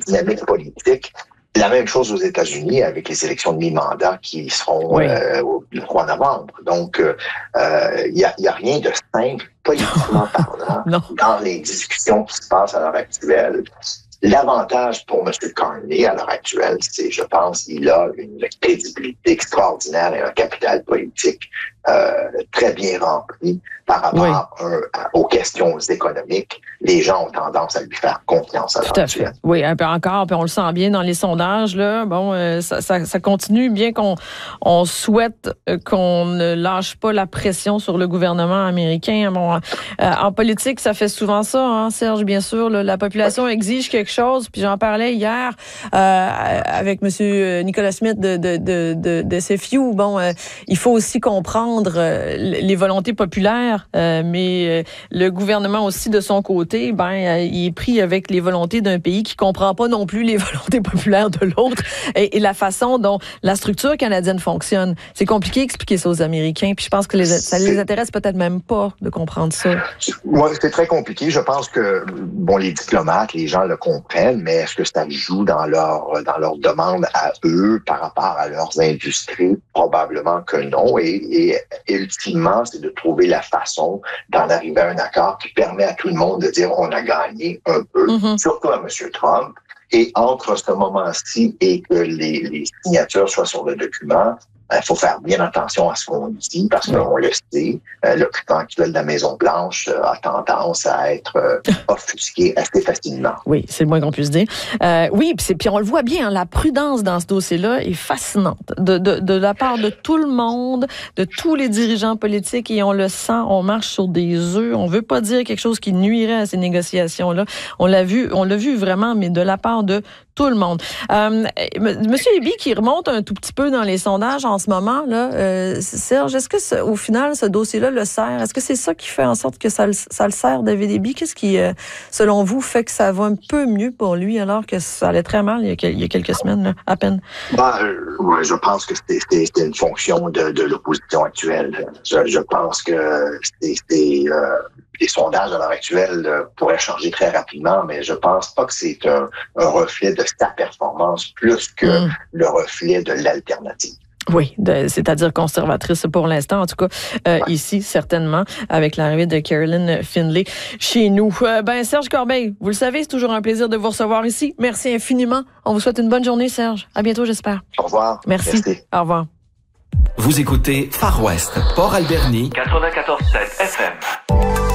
dynamique politique. La même chose aux États-Unis avec les élections de mi-mandat qui seront le 3 novembre. Donc, il y a rien de simple, politiquement parlant, dans les discussions qui se passent à l'heure actuelle. L'avantage pour M. Carney à l'heure actuelle, c'est, je pense, il a une crédibilité extraordinaire et un capital politique très bien rempli par rapport aux questions économiques. Les gens ont tendance à lui faire confiance à l'heure actuelle. Oui, un peu encore, puis on le sent bien dans les sondages. Là. Bon, ça continue, bien qu'on souhaite qu'on ne lâche pas la pression sur le gouvernement américain. Bon, en politique, ça fait souvent ça, hein, Serge, bien sûr. Là, la population exige quelque chose, puis j'en parlais hier avec M. Nicolas Smith de SFU. Bon, il faut aussi comprendre les volontés populaires, mais le gouvernement aussi, de son côté, il est pris avec les volontés d'un pays qui comprend pas non plus les volontés populaires de l'autre et la façon dont la structure canadienne fonctionne. C'est compliqué d'expliquer ça aux Américains, puis je pense que ça les intéresse peut-être même pas de comprendre ça. Oui, c'est très compliqué. Je pense que, les diplomates, les gens le comprennent, mais est-ce que ça joue dans leur demande à eux par rapport à leurs industries? Probablement que non. Et ultimement, c'est de trouver la façon d'en arriver à un accord qui permet à tout le monde de dire on a gagné un peu, surtout à M. Trump. Et entre ce moment-ci et que les signatures soient sur le document, il faut faire bien attention à ce qu'on dit parce qu'on le sait, l'occupant actuel de la Maison-Blanche a tendance à être offusqué assez facilement. Oui, c'est le moins qu'on puisse dire. Oui, puis on le voit bien, hein, la prudence dans ce dossier-là est fascinante de la part de tout le monde, de tous les dirigeants politiques, et on le sent, on marche sur des œufs. On veut pas dire quelque chose qui nuirait à ces négociations-là. On l'a vu vraiment, mais de la part de tout le monde. Monsieur Eby, qui remonte un tout petit peu dans les sondages en ce moment, là, Serge, est-ce que au final, ce dossier-là le sert? Est-ce que c'est ça qui fait en sorte que ça le sert, David Eby? Qu'est-ce qui, selon vous, fait que ça va un peu mieux pour lui alors que ça allait très mal il y a quelques semaines, là, à peine? Je pense que c'est une fonction de l'opposition actuelle. Je pense que les sondages à l'heure actuelle pourraient changer très rapidement, mais je pense pas que c'est un reflet de sa performance plus que le reflet de l'alternative. Oui, c'est-à-dire conservatrice pour l'instant, en tout cas ici, certainement, avec l'arrivée de Caroline Findlay chez nous. Serge Corbeil, vous le savez, c'est toujours un plaisir de vous recevoir ici. Merci infiniment. On vous souhaite une bonne journée, Serge. À bientôt, j'espère. Au revoir. Merci. Au revoir. Vous écoutez Far West, Port Alberni, 94.7 FM.